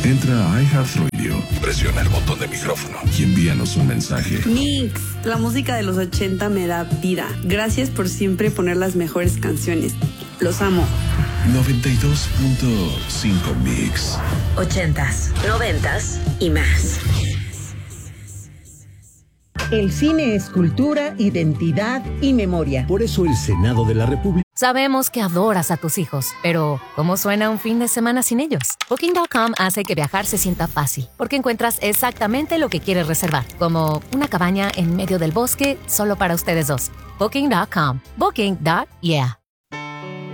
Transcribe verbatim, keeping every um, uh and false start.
Entra a iHeartRadio, presiona el botón de micrófono y envíanos un mensaje. Mix, la música de los ochenta me da vida. Gracias por siempre poner las mejores canciones. Los amo. noventa y dos punto cinco Mix. Ochentas, noventas y más. El cine es cultura, identidad y memoria. Por eso el Senado de la República... Sabemos que adoras a tus hijos, pero ¿cómo suena un fin de semana sin ellos? Booking punto com hace que viajar se sienta fácil, porque encuentras exactamente lo que quieres reservar, como una cabaña en medio del bosque solo para ustedes dos. Booking punto com. Booking. Yeah.